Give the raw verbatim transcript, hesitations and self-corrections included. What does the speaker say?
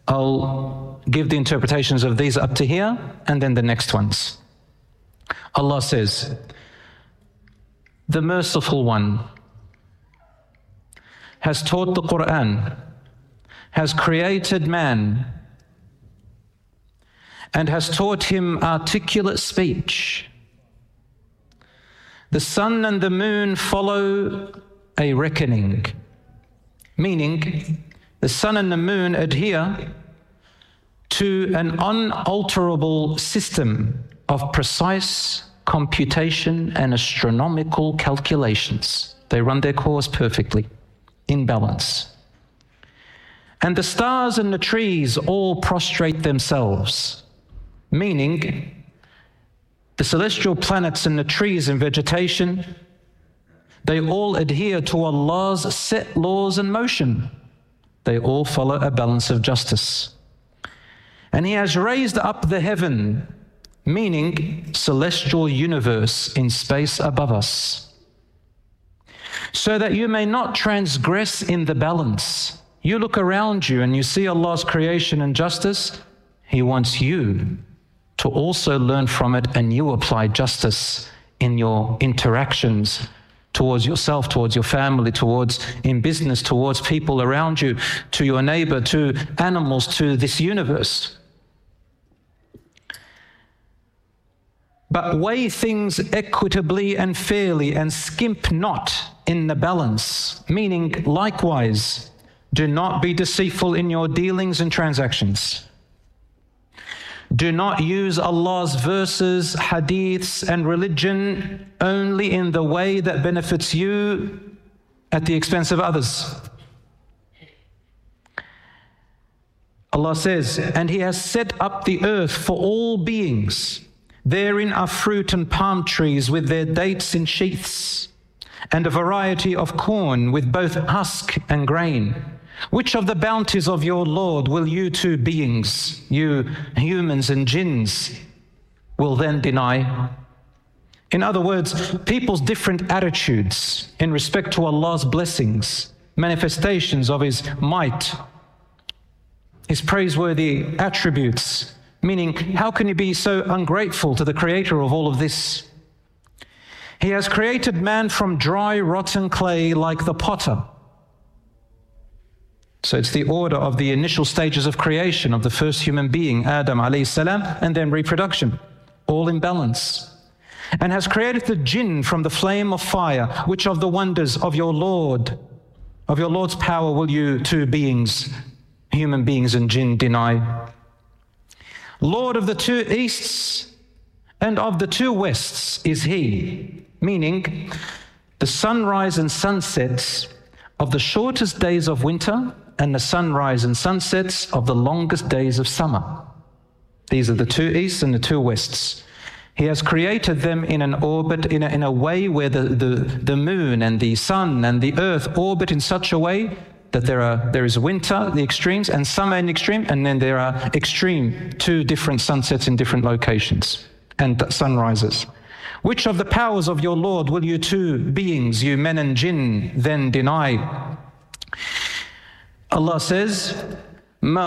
I'll give the interpretations of these up to here and then the next ones. Allah says, the Merciful One has taught the Quran, has created man, and has taught him articulate speech. The sun and the moon follow a reckoning, meaning the sun and the moon adhere to an unalterable system of precise computation and astronomical calculations. They run their course perfectly, in balance. And the stars and the trees all prostrate themselves, meaning the celestial planets and the trees and vegetation, they all adhere to Allah's set laws and motion. They all follow a balance of justice. And He has raised up the heaven, meaning celestial universe in space above us, so that you may not transgress in the balance. You look around you and you see Allah's creation and justice. He wants you to also learn from it, and you apply justice in your interactions towards yourself, towards your family, towards in business, towards people around you, to your neighbor, to animals, to this universe. But weigh things equitably and fairly, and skimp not in the balance, meaning likewise, do not be deceitful in your dealings and transactions. Do not use Allah's verses, hadiths, and religion only in the way that benefits you at the expense of others. Allah says, and He has set up the earth for all beings. Therein are fruit and palm trees with their dates in sheaths, and a variety of corn with both husk and grain. Which of the bounties of your Lord will you two beings, you humans and jinns, will then deny? In other words, people's different attitudes in respect to Allah's blessings, manifestations of His might, His praiseworthy attributes, meaning, how can you be so ungrateful to the Creator of all of this? He has created man from dry, rotten clay like the potter. So it's the order of the initial stages of creation of the first human being, Adam alayhi salam, and then reproduction, all in balance. And has created the jinn from the flame of fire. Which of the wonders of your Lord, of your Lord's power will you two beings, human beings and jinn, deny? Lord of the two easts and of the two wests is He, meaning the sunrise and sunsets of the shortest days of winter and the sunrise and sunsets of the longest days of summer. These are the two easts and the two wests. He has created them in an orbit, in a, in a way where the, the, the moon and the sun and the earth orbit in such a way that there are there is winter, the extremes, and summer in extreme, and then there are extreme, two different sunsets in different locations and sunrises. Which of the powers of your Lord will you two beings, you men and jinn, then deny? Allah says,